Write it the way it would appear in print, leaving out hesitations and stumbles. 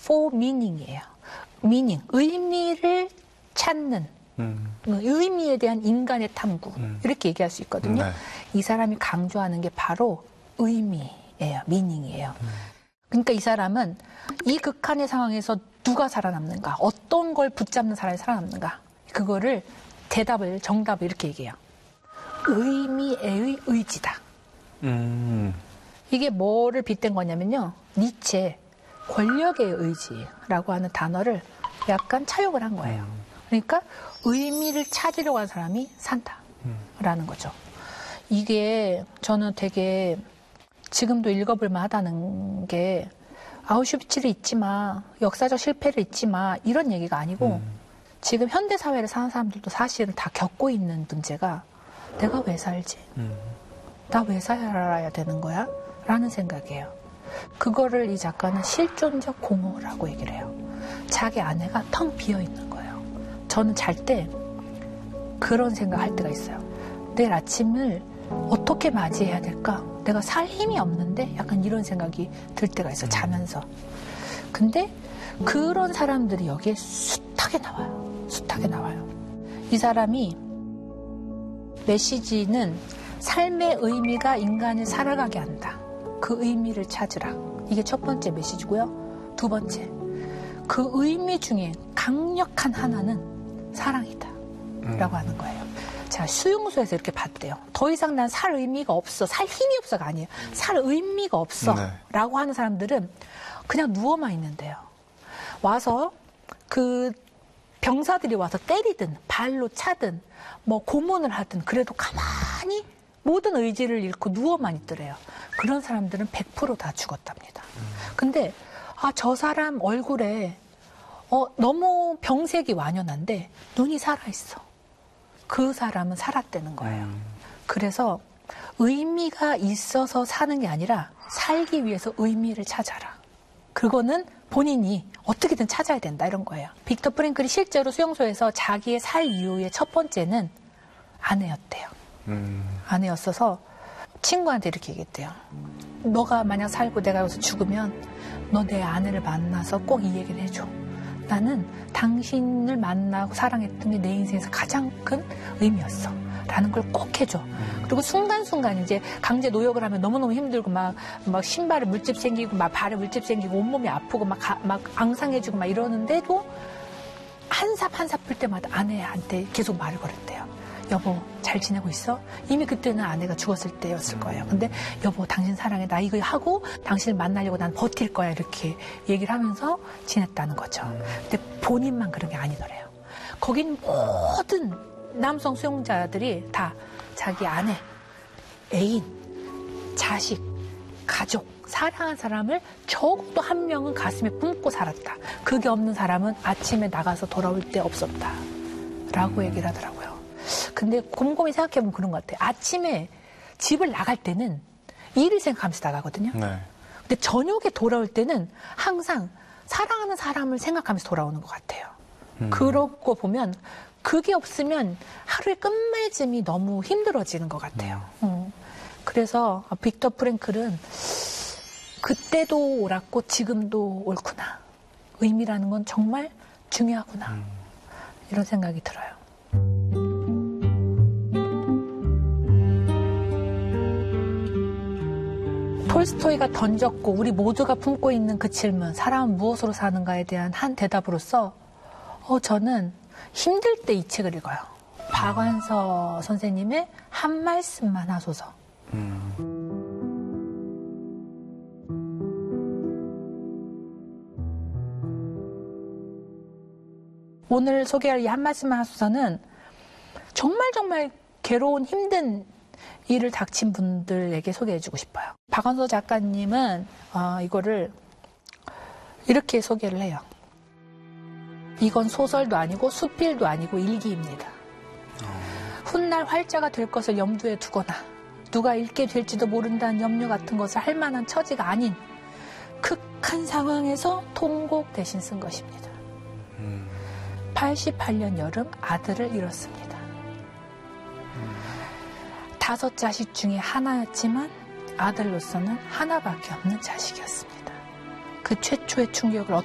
for meaning이에요. meaning, 의미를 찾는, 의미에 대한 인간의 탐구, 이렇게 얘기할 수 있거든요. 네. 이 사람이 강조하는 게 바로 의미예요. meaning이에요. 그러니까 이 사람은 이 극한의 상황에서 누가 살아남는가, 어떤 걸 붙잡는 사람이 살아남는가, 그거를 정답을 이렇게 얘기해요. 의미의 의지다. 이게 뭐를 빗댄 거냐면요. 니체, 권력의 의지라고 하는 단어를 약간 차용을 한 거예요. 그러니까 의미를 찾으려고 하는 사람이 산다라는 거죠. 이게 저는 되게 지금도 읽어볼만 하다는 게 아우슈비츠를 잊지 마, 역사적 실패를 잊지 마, 이런 얘기가 아니고 지금 현대사회를 사는 사람들도 사실은 다 겪고 있는 문제가 내가 왜 살지? 나 왜 살아야 되는 거야? 라는 생각이에요. 그거를 이 작가는 실존적 공허라고 얘기를 해요. 자기 안에가 텅 비어 있는 거예요. 저는 잘 때 그런 생각할 때가 있어요. 내일 아침을 어떻게 맞이해야 될까? 내가 살 힘이 없는데 약간 이런 생각이 들 때가 있어요. 자면서. 근데 그런 사람들이 여기에 숱하게 나와요. 숱하게 나와요. 이 사람이 메시지는 삶의 의미가 인간을 살아가게 한다. 그 의미를 찾으라. 이게 첫 번째 메시지고요. 두 번째, 그 의미 중에 강력한 하나는 사랑이다. 라고 하는 거예요. 자, 수용소에서 이렇게 봤대요. 더 이상 난 살 의미가 없어. 살 힘이 없어가 아니에요. 살 의미가 없어. 네. 라고 하는 사람들은 그냥 누워만 있는데요. 와서 그 병사들이 와서 때리든 발로 차든 뭐 고문을 하든 그래도 가만히 모든 의지를 잃고 누워만 있더래요. 그런 사람들은 100% 다 죽었답니다. 근데 저 사람 얼굴에 너무 병색이 완연한데 눈이 살아있어. 그 사람은 살았다는 거예요. 그래서 의미가 있어서 사는 게 아니라 살기 위해서 의미를 찾아라. 그거는 본인이 어떻게든 찾아야 된다 이런 거예요. 빅터 프랭클이 실제로 수용소에서 자기의 살 이유의 첫 번째는 아내였대요. 아내였어서 친구한테 이렇게 얘기했대요. 너가 만약 살고 내가 여기서 죽으면 너 내 아내를 만나서 꼭 이 얘기를 해줘. 나는 당신을 만나고 사랑했던 게 내 인생에서 가장 큰 의미였어. 라는 걸 꼭 해줘. 그리고 순간순간 이제 강제 노역을 하면 너무너무 힘들고 막 신발에 물집 생기고 막 발에 물집 생기고 온몸이 아프고 막 앙상해지고 막 이러는데도 한 삽 한 삽 풀 때마다 아내한테 계속 말을 걸었대요. 여보 잘 지내고 있어? 이미 그때는 아내가 죽었을 때였을 거예요. 근데 여보 당신 사랑해. 나 이거 하고 당신을 만나려고 난 버틸 거야. 이렇게 얘기를 하면서 지냈다는 거죠. 근데 본인만 그런 게 아니더래요. 거긴 모든 남성 수용자들이 다 자기 아내, 애인, 자식, 가족, 사랑한 사람을 적어도 한 명은 가슴에 품고 살았다. 그게 없는 사람은 아침에 나가서 돌아올 때 없었다. 라고 얘기를 하더라고요. 근데 곰곰이 생각해보면 그런 것 같아요. 아침에 집을 나갈 때는 일을 생각하면서 나가거든요. 네. 근데 저녁에 돌아올 때는 항상 사랑하는 사람을 생각하면서 돌아오는 것 같아요. 그러고 보면 그게 없으면 하루의 끝맺음이 너무 힘들어지는 것 같아요. 그래서 빅터 프랭클은 그때도 옳았고 지금도 옳구나. 의미라는 건 정말 중요하구나. 이런 생각이 들어요. 톨스토이가 던졌고 우리 모두가 품고 있는 그 질문, 사람은 무엇으로 사는가에 대한 한 대답으로서 저는 힘들 때 이 책을 읽어요. 박완서 선생님의 한 말씀만 하소서. 오늘 소개할 이 한 말씀만 하소서는 정말 괴로운 힘든 일을 닥친 분들에게 소개해주고 싶어요. 박완서 작가님은 이거를 이렇게 소개를 해요. 이건 소설도 아니고 수필도 아니고 일기입니다. 훗날 활자가 될 것을 염두에 두거나 누가 읽게 될지도 모른다는 염려 같은 것을 할 만한 처지가 아닌 극한 상황에서 통곡 대신 쓴 것입니다. 88년 여름 아들을 잃었습니다. 5 자식 중에 하나였지만 아들로서는 하나밖에 없는 자식이었습니다. 그 최초의 충격을